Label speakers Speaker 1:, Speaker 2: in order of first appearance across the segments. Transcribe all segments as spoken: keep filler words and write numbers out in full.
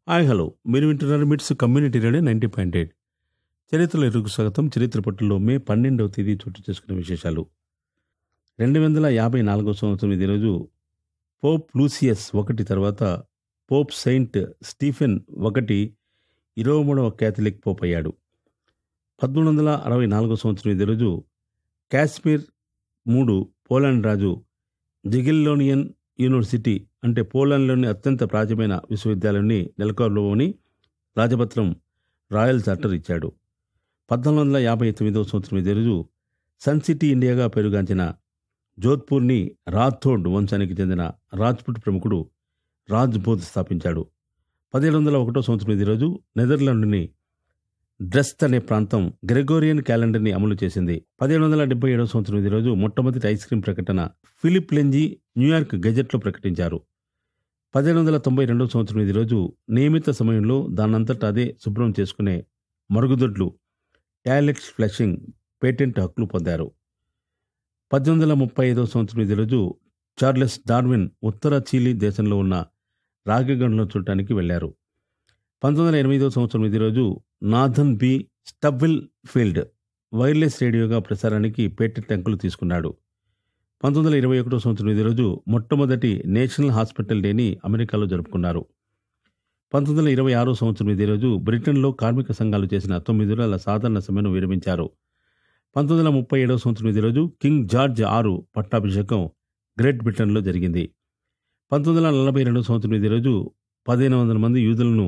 Speaker 1: Hi hello మీరు వింటున్నారు మిట్స్ community radio ninety point eight. చరిత్రలో ఎరుకు స్వాగతం. చరిత్ర పట్టులో మే పన్నెండవ తేదీ చోటు చేసుకునే విశేషాలు. రెండు వందల యాభై నాలుగవ సంవత్సరం ఇదే రోజు పోప్ లూసియస్ ఒకటి తర్వాత పోప్ సెయింట్ స్టీఫెన్ ఒకటి ఇరవై మూడవ క్యాథలిక్ పోప్ అయ్యాడు. పదమూడు వందల అరవై నాలుగవ సంవత్సరం ఇదే రోజు కాశ్మీర్ మూడు పోలాండ్ రాజు జిగిల్లోనియన్ యూనివర్సిటీ అంటే పోలాండ్లోని అత్యంత ప్రాచీనమైన విశ్వవిద్యాలయాన్ని నెలకొల్పమని రాజపత్రం రాయల్ చార్టర్ ఇచ్చాడు. పద్నాలుగు వందల యాభై తొమ్మిదవ సంవత్సరం ఇదే రోజు సన్ సిటీ ఇండియాగా పేరుగాంచిన జోధ్పూర్ని రాథోడ్ వంశానికి చెందిన రాజ్పుట్ ప్రముఖుడు రాజ్బోధ్ స్థాపించాడు. పదిహేడు వందల ఒకటో సంవత్సరం ఇదే రోజు నెదర్లాండ్ని డ్రెస్ట్ అనే ప్రాంతం గ్రెగోరియన్ క్యాలెండర్ని అమలు చేసింది. పదిహేడు వందల డెబ్బై ఏడవ సంవత్సరం ఇదే రోజు మొట్టమొదటి ఐస్ క్రీం ప్రకటన ఫిలిప్ లెంజీ న్యూయార్క్ గెజెట్లో ప్రకటించారు. పదిహేడు వందల తొంభై రెండవ సంవత్సరం ఇదే రోజు నియమిత సమయంలో దానంతట అదే శుభ్రం చేసుకునే మరుగుదొడ్లు టాయిలెట్స్ ఫ్లషింగ్ పేటెంట్ హక్కులు పొందారు. పద్దెనిమిది వందల ముప్పై ఐదవ సంవత్సరం ఇదే రోజు చార్లెస్ డార్విన్ ఉత్తర చిలీ దేశంలో ఉన్న రాగిగండ్లను చూడటానికి వెళ్లారు. పంతొమ్మిది వందల ఎనిమిదవ సంవత్సరం ఇదే రోజు Nathan B స్టబ్విల్ field wireless రేడియోగా ప్రసారానికి patent హక్కులు తీసుకున్నాడు. పంతొమ్మిది వందల ఇరవై ఒకటో సంవత్సరం ఇదే రోజు మొట్టమొదటి నేషనల్ హాస్పిటల్ డేని అమెరికాలో జరుపుకున్నారు. పంతొమ్మిది వందల ఇరవై ఆరో సంవత్సరం ఇదే రోజు బ్రిటన్లో కార్మిక సంఘాలు చేసిన తొమ్మిది రోజుల సాధారణ సమ్మెను విరమించారు. పంతొమ్మిది వందల ముప్పై ఏడవ సంవత్సరం ఇదే రోజు కింగ్ జార్జ్ ఆరు పట్టాభిషేకం గ్రేట్ బ్రిటన్లో జరిగింది. పంతొమ్మిది వందల నలభై రెండవ సంవత్సరం ఇదే రోజు పదిహేను వందల మంది యూదులను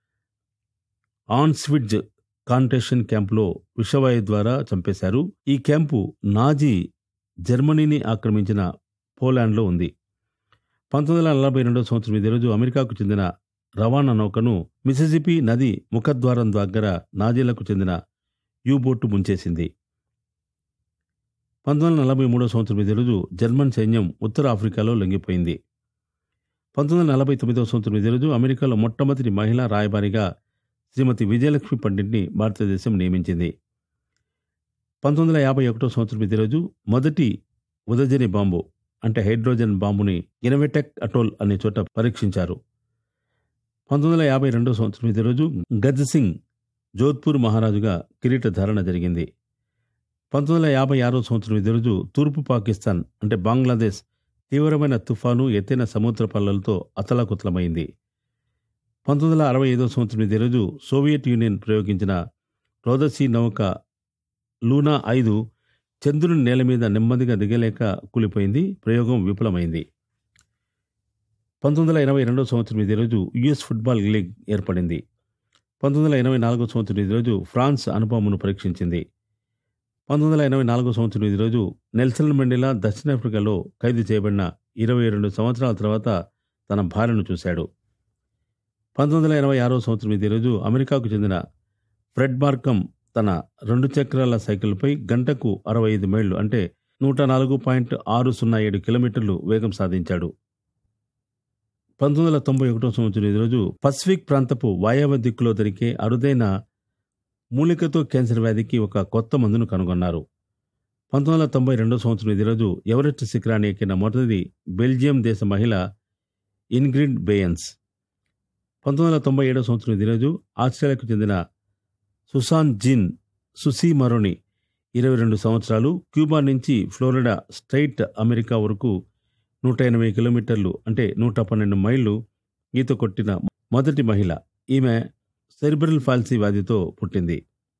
Speaker 1: ఆన్స్విడ్జ్ కాన్సంట్రేషన్ క్యాంపులో విషవాయు ద్వారా చంపేశారు. ఈ క్యాంపు నాజీ జర్మనీని ఆక్రమించిన పోలాండ్లో ఉంది. పంతొమ్మిది వందల నలభై రెండవ సంవత్సరం ఇదే రోజు అమెరికాకు చెందిన రవాణా నౌకను మిసిసిపి నది ముఖద్వారం దగ్గర నాజీలకు చెందిన యూబోటు ముంచేసింది. పంతొమ్మిది వందల నలభై మూడవ సంవత్సరం ఇదే రోజు జర్మన్ సైన్యం ఉత్తర ఆఫ్రికాలో లొంగిపోయింది. పంతొమ్మిది వందల నలభై తొమ్మిదవ సంవత్సరం ఇదే రోజు అమెరికాలో మొట్టమొదటి మహిళా రాయబారిగా శ్రీమతి విజయలక్ష్మి పండిట్ని భారతదేశం నియమించింది. పంతొమ్మిది వందల యాభై ఒకటో సంవత్సరం ఇదే రోజు మొదటి ఉదజని బాంబు అంటే హైడ్రోజన్ బాంబుని ఇనవెటెక్ అటోల్ అనే చోట పరీక్షించారు. పంతొమ్మిది వందల యాభై రెండో సంవత్సరం ఇదే రోజు గజ్ సింగ్ జోధ్పూర్ మహారాజుగా కిరీట ధారణ జరిగింది. పంతొమ్మిది వందల యాభై ఆరో సంవత్సరం ఇదే రోజు తూర్పు పాకిస్తాన్ అంటే బంగ్లాదేశ్ తీవ్రమైన తుఫాను ఎత్తైన సముద్ర పల్లలతో అతలాకుతలమైంది. పంతొమ్మిది వందల అరవై ఐదో సంవత్సరం ఇదే రోజు సోవియట్ యూనియన్ ప్రయోగించిన రోదసీ నౌక లూనా ఐదు చంద్రుని నేల మీద నెమ్మదిగా దిగలేక కూలిపోయింది. ప్రయోగం విఫలమైంది. పంతొమ్మిది వందల ఎనభై రెండో సంవత్సరం ఇదే రోజు యుఎస్ ఫుట్బాల్ లీగ్ ఏర్పడింది. పంతొమ్మిది వందల ఎనభై నాలుగో సంవత్సరం ఇదే రోజు ఫ్రాన్స్ అనుభవమును పరీక్షించింది. పంతొమ్మిది వందల ఎనభై నాలుగో సంవత్సరం ఇదే రోజు నెల్సన్ మండేలా దక్షిణాఫ్రికాలో ఖైదు చేయబడిన ఇరవై రెండు సంవత్సరాల తర్వాత తన భార్యను చూశాడు. పంతొమ్మిది వందల ఎనభై ఆరో సంవత్సరం ఇదే రోజు అమెరికాకు చెందిన ఫ్రెడ్ మార్కమ్ తన రెండు చక్రాల సైకిల్పై గంటకు అరవై ఐదు మైళ్లు అంటే నూట నాలుగు పాయింట్ ఆరు సున్నా ఏడు కిలోమీటర్లు వేగం సాధించాడు. పంతొమ్మిది వందల తొంభై ఒకటో సంవత్సరం ఇదే రోజు పసిఫిక్ ప్రాంతపు వాయవ్య దిక్కులో దొరికే అరుదైన మూలికతో క్యాన్సర్ వ్యాధికి ఒక కొత్త మందును కనుగొన్నారు. పంతొమ్మిది వందల తొంభై రెండో సంవత్సరం ఇదే రోజు ఎవరెస్ట్ శిఖరాన్ని ఎక్కిన మొదటి బెల్జియం దేశ మహిళ ఇన్గ్రిడ్ బేయన్స్. పంతొమ్మిది వందల తొంభై ఏడో సంవత్సరం ఇదే రోజు ఆస్ట్రేలియాకు చెందిన సుసాన్ జీన్ సుసీ మరోని ఇరవై రెండు సంవత్సరాలు క్యూబా నుంచి ఫ్లోరిడా స్ట్రైట్ అమెరికా వరకు నూట ఎనభై కిలోమీటర్లు అంటే నూట పన్నెండు మైళ్లు ఈత కొట్టిన మొదటి మహిళ. ఈమె సెరిబ్రల్ పాల్సీ వ్యాధితో పుట్టింది.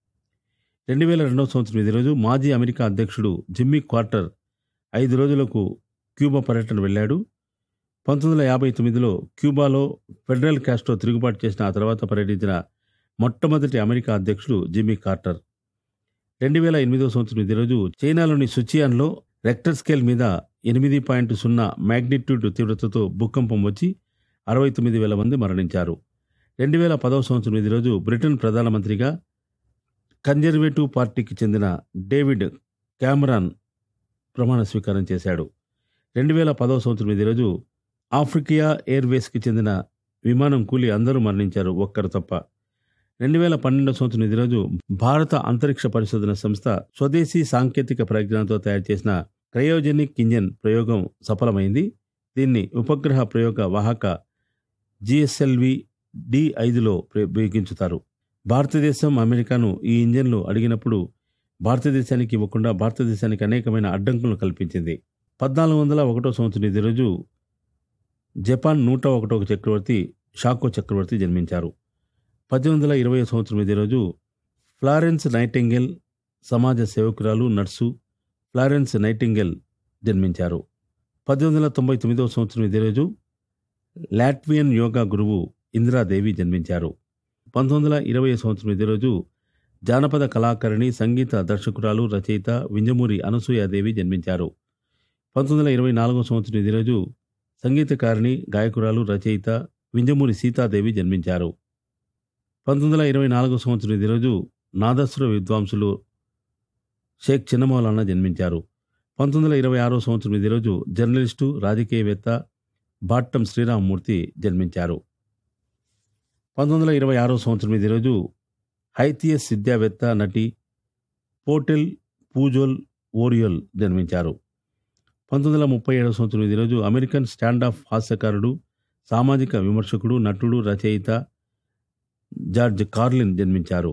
Speaker 1: రెండు వేల రెండవ సంవత్సరం ఇదే రోజు మాజీ అమెరికా అధ్యక్షుడు జిమ్మీ కార్టర్ ఐదు రోజులకు క్యూబా పర్యటన వెళ్ళాడు. పంతొమ్మిది వందల యాభై తొమ్మిదిలో క్యూబాలో ఫెడరల్ కాస్ట్రో తిరుగుబాటు చేసిన ఆ తర్వాత పర్యటించిన మొట్టమొదటి అమెరికా అధ్యక్షుడు జిమ్మీ కార్టర్. రెండు వేల ఎనిమిదవ సంవత్సరం ఇదే రోజు చైనాలోని సుచియాన్లో రెక్టర్ స్కేల్ మీద ఎనిమిది పాయింట్ సున్నా మ్యాగ్నిట్యూడ్ తీవ్రతతో భూకంపం వచ్చి అరవై తొమ్మిది వేల మంది మరణించారు. రెండు వేల పదవ సంవత్సరం ఇదే రోజు బ్రిటన్ ప్రధానమంత్రిగా కన్జర్వేటివ్ పార్టీకి చెందిన డేవిడ్ క్యామరాన్ ప్రమాణ స్వీకారం చేశాడు. రెండు వేల పదవ సంవత్సరం ఇదే రోజు ఆఫ్రికా ఎయిర్వేస్కి చెందిన విమానం కూలి అందరూ మరణించారు, ఒక్కరు తప్ప. రెండు వేల పన్నెండవ సంవత్సరం ఇదే రోజు భారత అంతరిక్ష పరిశోధన సంస్థ స్వదేశీ సాంకేతిక పరిజ్ఞానంతో తయారు చేసిన క్రయోజెనిక్ ఇంజిన్ ప్రయోగం సఫలమైంది. దీన్ని ఉపగ్రహ ప్రయోగ వాహక జిఎస్ఎల్వి డి ఐదులో బిగించుతారు. భారతదేశం అమెరికాను ఈ ఇంజన్లు అడిగినప్పుడు భారతదేశానికి ఇవ్వకుండా భారతదేశానికి అనేకమైన అడ్డంకులను కల్పించింది. పద్నాలుగు వందల ఒకటో సంవత్సరం ఇదే రోజు జపాన్ నూట ఒకటో చక్రవర్తి షాకో చక్రవర్తి జన్మించారు. పద్దెనిమిది వందల ఇరవై సంవత్సరం ఇదే రోజు ఫ్లారెన్స్ నైటింగేల్ సమాజ సేవకురాలు, నర్సు ఫ్లారెన్స్ నైటింగేల్ జన్మించారు. పద్దెనిమిది వందల తొంభై తొమ్మిదవ సంవత్సరం ఇదే రోజు లాట్వియన్ యోగా గురువు ఇందిరాదేవి జన్మించారు. పంతొమ్మిది వందల ఇరవై సంవత్సరం ఇదే రోజు జానపద కళాకారిణి, సంగీత దర్శకురాలు, రచయిత వింజమూరి అనసూయాదేవి జన్మించారు. పంతొమ్మిది వందల ఇరవై నాలుగవ సంవత్సరం ఇదే రోజు సంగీతకారిణి, గాయకురాలు, రచయిత వింజమూరి సీతాదేవి జన్మించారు. పంతొమ్మిది వందల ఇరవై నాలుగవ సంవత్సరం ఇదే రోజు నాదస్వర విద్వాంసులు షేక్ చిన్నమౌలానా జన్మించారు. పంతొమ్మిది వందల ఇరవై ఆరో సంవత్సరం ఇదే రోజు జర్నలిస్టు, రాజకీయవేత్త బాట్టం శ్రీరామమూర్తి జన్మించారు. పంతొమ్మిది వందల ఇరవై ఆరో సంవత్సరం ఇదే రోజు హైథియస్ విద్యావేత్త, నటి పోటెల్ పూజోల్ ఓరియోల్ జన్మించారు. పంతొమ్మిది వందల ముప్పై ఏడవ సంవత్సరం ఇదే రోజు అమెరికన్ స్టాండ్ ఆఫ్ హాస్యకారుడు, సామాజిక విమర్శకుడు, నటుడు, రచయిత జార్జ్ కార్లిన్ జన్మించారు.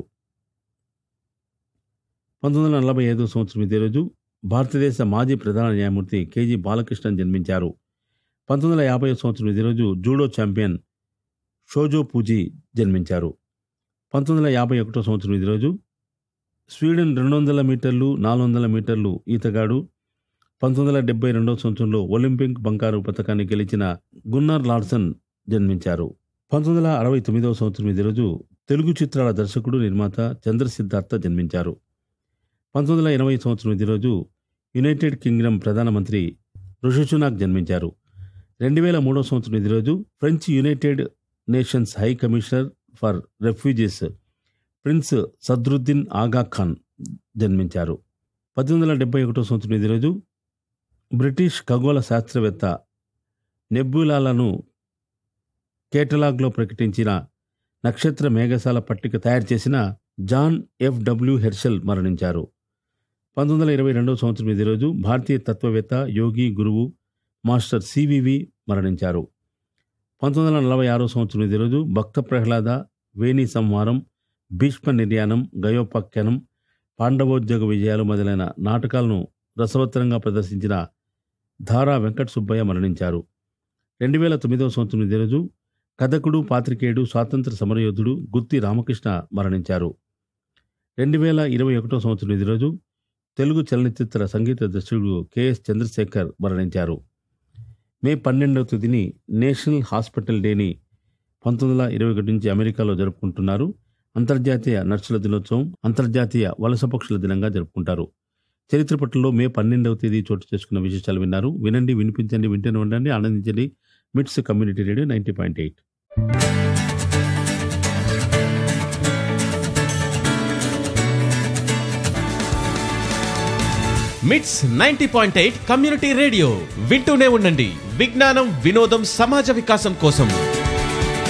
Speaker 1: పంతొమ్మిది వందల నలభై ఐదవ సంవత్సరం ఇదే రోజు భారతదేశ మాజీ ప్రధాన న్యాయమూర్తి కేజీ బాలకృష్ణన్ జన్మించారు. పంతొమ్మిది వందల యాభై సంవత్సరం ఇదే రోజు జూడో ఛాంపియన్ షోజో పూజీ జన్మించారు. పంతొమ్మిది వందల యాభై ఒకటో సంవత్సరం ఇదే రోజు స్వీడన్ రెండు వందల మీటర్లు, నాలుగు వందల మీటర్లు ఈతగాడు, పంతొమ్మిది వందల డెబ్బై రెండవ సంవత్సరంలో ఒలింపిక్ బంగారు పథకాన్ని గెలిచిన గున్నర్ లార్సన్ జన్మించారు. పంతొమ్మిది వందల అరవై తొమ్మిదవ సంవత్సరం ఇదే రోజు తెలుగు చిత్రాల దర్శకుడు, నిర్మాత చంద్ర సిద్ధార్థ జన్మించారు. పంతొమ్మిది వందల ఎనభై సంవత్సరం ఇదే రోజు యునైటెడ్ కింగ్డమ్ ప్రధానమంత్రి రిషి సునాక్ జన్మించారు. రెండు వేల మూడవ సంవత్సరం ఇదే రోజు French United nations high commissioner for refugees prince Sadruddin ఆగా ఖాన్ జన్మించారు. పద్దెనిమిది వందల డెబ్బై ఒకటో సంవత్సరం ఇదే రోజు బ్రిటిష్ ఖగోళ శాస్త్రవేత్త నెబ్యులాలను కేటలాగ్లో ప్రకటించిన నక్షత్ర మేఘశాల పట్టిక తయారు చేసిన జాన్ ఎఫ్ డబ్ల్యూ హెర్షెల్ మరణించారు. పంతొమ్మిది వందల ఇరవై రెండవ సంవత్సరం ఇదే రోజు భారతీయ తత్వవేత్త, యోగి, గురువు మాస్టర్ సివివి మరణించారు. పంతొమ్మిది వందల నలభై ఆరో సంవత్సరం ఇదే రోజు భక్త ప్రహ్లాద, వేణి సంహారం, భీష్మ నిర్యాణం, గయోపాఖ్యానం, పాండవోద్యోగ విజయాలు మొదలైన నాటకాలను రసవత్తరంగా ప్రదర్శించిన ధారా వెంకట సుబ్బయ్య మరణించారు. రెండు వేల తొమ్మిదవ సంవత్సరం ఇదే రోజు కథకుడు, పాత్రికేయుడు, స్వాతంత్ర సమరయోధుడు గుత్తి రామకృష్ణ మరణించారు. రెండు వేల ఇరవై ఒకటో సంవత్సరం ఇదే రోజు తెలుగు చలనచిత్ర సంగీత దర్శకుడు కెఎస్ చంద్రశేఖర్ మరణించారు. మే పన్నెండవ తేదీని నేషనల్ హాస్పిటల్ డేని పంతొమ్మిది వందల ఇరవై ఒకటి నుంచి అమెరికాలో జరుపుకుంటున్నారు. అంతర్జాతీయ నర్సుల దినోత్సవం, అంతర్జాతీయ వలస పక్షుల దినంగా జరుపుకుంటారు. చరిత్ర పట్లలో మే పన్నెండవ తేదీ చోటు చేసుకున్న విశేషాలు విన్నారు. వినండి, వినిపించండి, వింటూనే ఉండండి, ఆనందించండి. మిట్స్ community radio ninety point eight.
Speaker 2: మిట్స్ ninety point eight community radio వింటూనే ఉండండి. విజ్ఞానం, వినోదం, సమాజ వికాసం కోసం.